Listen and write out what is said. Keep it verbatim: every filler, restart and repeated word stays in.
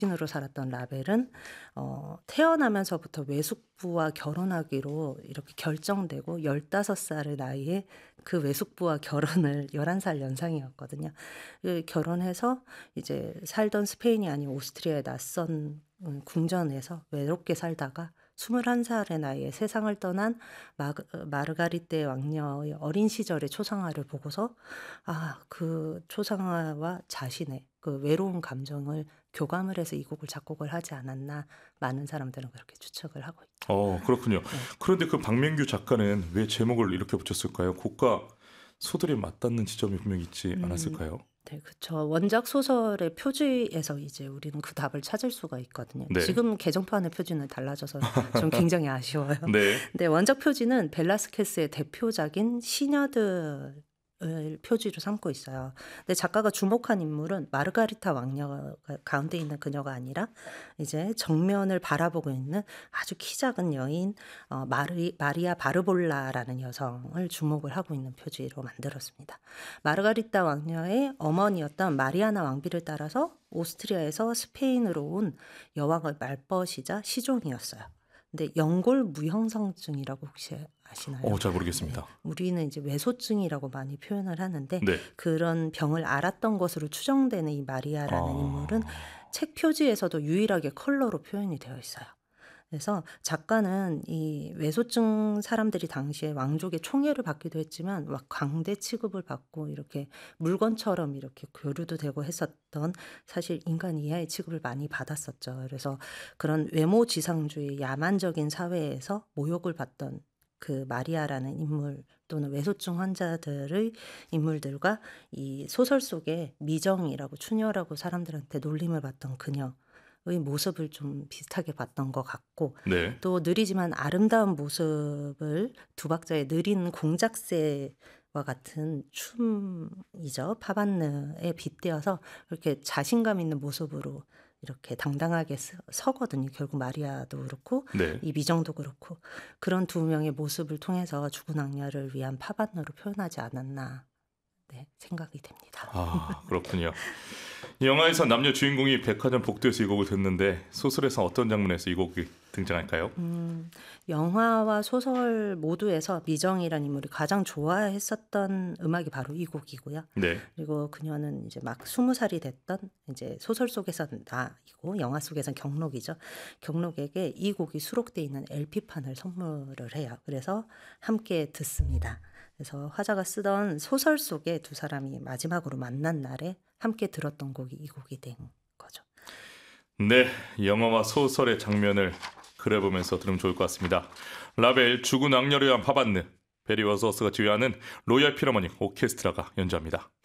신으로 살았던 라벨은 어 태어나면서부터 외숙부와 결혼하기로 이렇게 결정되고 열다섯 살의 나이에 그 외숙부와 결혼을 열한 살 연상이었거든요. 그 결혼해서 이제 살던 스페인이 아닌 오스트리아의 낯선 음 궁전에서 외롭게 살다가 스물한 살의 나이에 세상을 떠난 마그 어 마르가리떼 왕녀의 어린 시절의 초상화를 보고서 아 그 초상화와 자신의 그 외로운 감정을 교감을 해서 이 곡을 작곡을 하지 않았나 많은 사람들은 그렇게 추측을 하고 있죠. 어 그렇군요. 네. 그런데 그 박명규 작가는 왜 제목을 이렇게 붙였을까요? 곡과 소들이 맞닿는 지점이 분명히 있지 음. 않았을까요? 네 그쵸. 원작 소설의 표지에서 이제 우리는 그 답을 찾을 수가 있거든요. 네. 지금 개정판의 표지는 달라져서 좀 굉장히 아쉬워요. 네. 근데 원작 표지는 벨라스케스의 대표작인 시녀들을 표지로 삼고 있어요. 근데 작가가 주목한 인물은 마르가리타 왕녀가 가운데 있는 그녀가 아니라 이제 정면을 바라보고 있는 아주 키 작은 여인 어 마리 마리아 바르볼라라는 여성을 주목을 하고 있는 표지로 만들었습니다. 마르가리타 왕녀의 어머니였던 마리아나 왕비를 따라서 오스트리아에서 스페인으로 온 여왕의 말벗이자 시종이었어요. 근데 연골 무형성증이라고 혹시 아시나요? 어 잘 네. 모르겠습니다. 우리는 이제 외소증이라고 많이 표현을 하는데 네. 그런 병을 앓았던 것으로 추정되는 이 마리아라는 인물은 아. 책 표지에서도 유일하게 컬러로 표현이 되어 있어요. 그래서 작가는 이 외소증 사람들이 당시에 왕족의 총애를 받기도 했지만 막 광대 취급을 받고 이렇게 물건처럼 이렇게 교류도 되고 했었던 사실 인간 이하의 취급을 많이 받았었죠. 그래서 그런 외모 지상주의 야만적인 사회에서 모욕을 받던 그 마리아라는 인물 또는 외소증 환자들의 인물들과 이 소설 속에 미정이라고 추녀라고 사람들한테 놀림을 받던 그녀의 모습을 좀 비슷하게 봤던 것 같고 네. 또 느리지만 아름다운 모습을 두 박자의 느린 공작새와 같은 춤이죠. 파반느에 빗대어서 그렇게 자신감 있는 모습으로 이렇게 당당하게 서 서거든요. 결국 마리아도 그렇고 네. 이 미정도 그렇고 그런 두 명의 모습을 통해서 죽은 악녀를 위한 파반너로 표현하지 않았나 네 생각이 됩니다. 아 그렇군요. 영화에서 남녀 주인공이 백화점 복도에서 이 곡을 듣는데 소설에서 어떤 장면에서 이 곡이 등장할까요? 음. 영화와 소설 모두에서 미정이라는 인물이 가장 좋아했었던 음악이 바로 이 곡이고요. 네. 그리고 그녀는 이제 막 스무 살이 됐던 이제 소설 속에서는 나이고 영화 속에선 경록이죠. 경록에게 이 곡이 수록돼 있는 엘피판을 선물을 해요. 그래서 함께 듣습니다. 그래서 화자가 쓰던 소설 속에 두 사람이 마지막으로 만난 날에 함께 들었던 곡이 이 곡이 된 거죠. 네. 영화와 소설의 장면을 그려보면서 들으면 좋을 것 같습니다. 라벨 죽은 악녀를 위한 파반느 베리 워즈워스가 지휘하는 로열 필하모닉 오케스트라가 연주합니다.